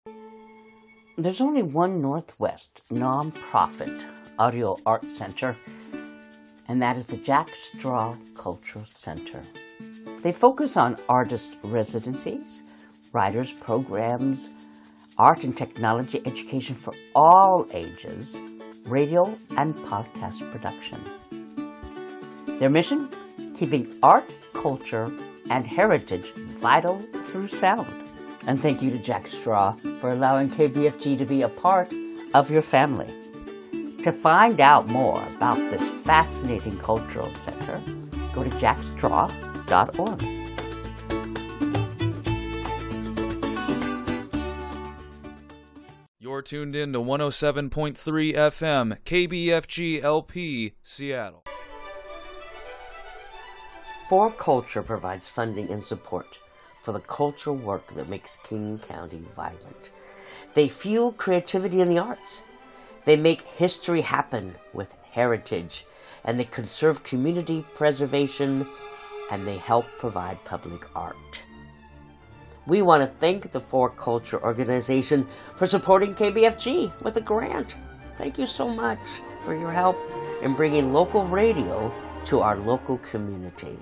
There's only one Northwest nonprofit audio arts center, and that is the Jack Straw Cultural Center. They focus on artist residencies, writers programs, art and technology education for all ages, radio and podcast production. Their mission? Keeping art, culture, and heritage vital through sound. And thank you to Jack Straw for allowing KBFG to be a part of your family. To find out more about this fascinating cultural center, go to jackstraw.org. You're tuned in to 107.3 FM, KBFG LP, Seattle. For Culture provides funding and support for the cultural work that makes King County vibrant. They fuel creativity in the arts. They make history happen with heritage, and they conserve community preservation, and they help provide public art. We want to thank the For Culture organization for supporting KBFG with a grant. Thank you so much for your help in bringing local radio to our local community.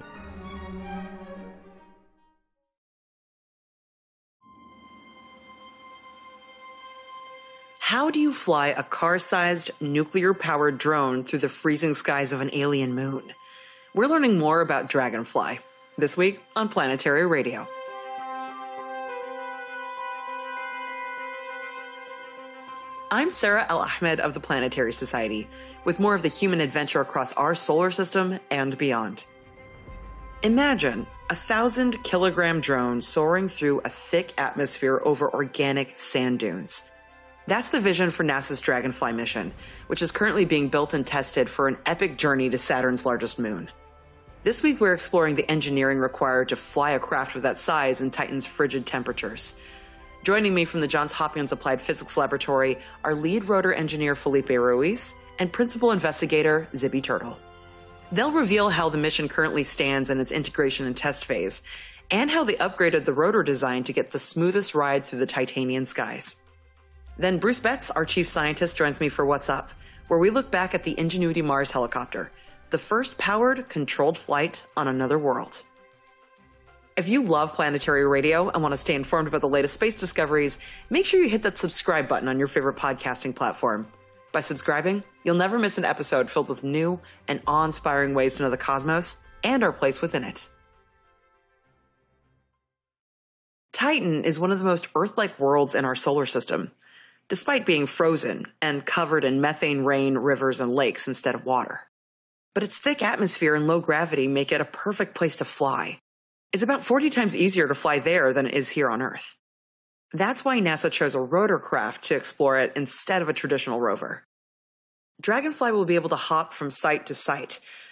How do you fly a car-sized, nuclear-powered drone through the freezing skies of an alien moon? We're learning more about Dragonfly this week on Planetary Radio. I'm Sarah El-Ahmed of the Planetary Society, with more of the human adventure across our solar system and beyond. Imagine a 1,000-kilogram drone soaring through a thick atmosphere over organic sand dunes. That's the vision for NASA's Dragonfly mission, which is currently being built and tested for an epic journey to Saturn's largest moon. This week, we're exploring the engineering required to fly a craft of that size in Titan's frigid temperatures. Joining me from the Johns Hopkins Applied Physics Laboratory are lead rotor engineer Felipe Ruiz and principal investigator Zibby Turtle. They'll reveal how the mission currently stands in its integration and test phase, and how they upgraded the rotor design to get the smoothest ride through the Titanian skies. Then Bruce Betts, our chief scientist, joins me for What's Up, where we look back at the Ingenuity Mars helicopter, the first powered, controlled flight on another world. If you love Planetary Radio and want to stay informed about the latest space discoveries, make sure you hit that subscribe button on your favorite podcasting platform. By subscribing, you'll never miss an episode filled with new and awe-inspiring ways to know the cosmos and our place within it. Titan is one of the most Earth-like worlds in our solar system, despite being frozen and covered in methane rain, rivers, and lakes instead of water. But its thick atmosphere and low gravity make it a perfect place to fly. It's about 40 times easier to fly there than it is here on Earth. That's why NASA chose a rotorcraft to explore it instead of a traditional rover. Dragonfly will be able to hop from site to site,